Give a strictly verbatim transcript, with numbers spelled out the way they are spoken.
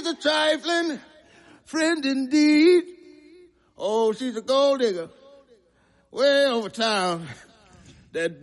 a trifling friend indeed. Oh, she's a gold digger way over town. That